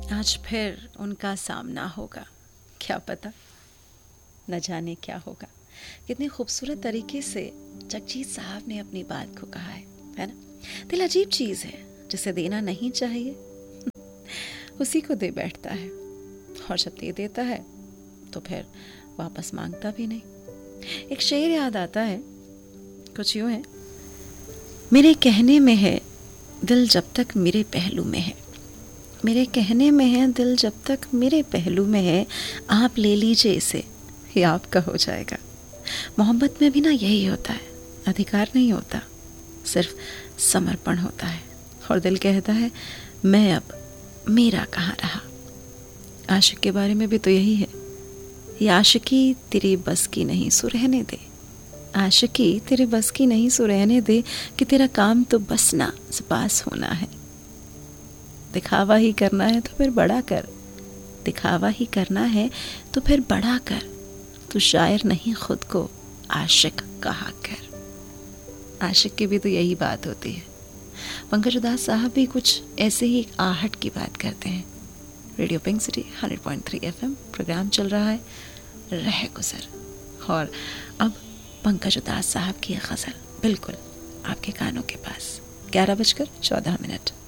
आज फिर उनका सामना होगा, क्या पता, न जाने क्या होगा। कितनी खूबसूरत तरीके से जगजीत साहब ने अपनी बात को कहा है ना। दिल अजीब चीज़ है, जिसे देना नहीं चाहिए उसी को दे बैठता है, और जब दे देता है तो फिर वापस मांगता भी नहीं। एक शेर याद आता है, कुछ यूं है, मेरे कहने में है दिल जब तक मेरे पहलू में है, मेरे कहने में है दिल जब तक मेरे पहलू में है, आप ले लीजिए इसे, ये आपका हो जाएगा। मोहब्बत में भी ना यही होता है, अधिकार नहीं होता, सिर्फ समर्पण होता है। और दिल कहता है मैं अब मेरा कहाँ रहा। आशिक के बारे में भी तो यही है, ये आशिकी तेरी बस की नहीं सो रहने दे, आशिकी तेरे बस की नहीं सो रहने दे, कि तेरा काम तो बस ना पास होना है। दिखावा ही करना है तो फिर बड़ा कर, दिखावा ही करना है तो फिर बड़ा कर, तू शायर नहीं खुद को आशिक कहा कर। आशिक की भी तो यही बात होती है। पंकज उदास साहब भी कुछ ऐसे ही आहट की बात करते हैं। Radio pink city 100.3 FM programme चल रहा है रह गुजर, और अब पंकज उदास साहब की गज़ल बिल्कुल आपके कानों के पास। 11:14